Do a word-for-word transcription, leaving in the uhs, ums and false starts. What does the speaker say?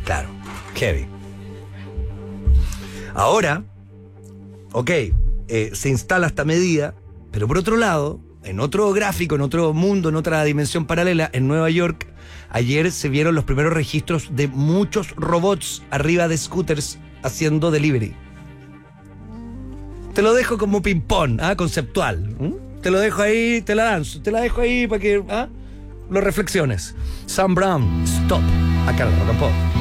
Claro, heavy. Ahora, ok, eh, se instala esta medida, pero por otro lado, en otro gráfico, en otro mundo, en otra dimensión paralela, en Nueva York, ayer se vieron los primeros registros de muchos robots arriba de scooters haciendo delivery. Te lo dejo como ping-pong, ¿ah? Conceptual. ¿Mm? Te lo dejo ahí, te la danzo, te la dejo ahí para que ¿ah? lo reflexiones. Sam Brown, Stop, acá en Rock and Pop.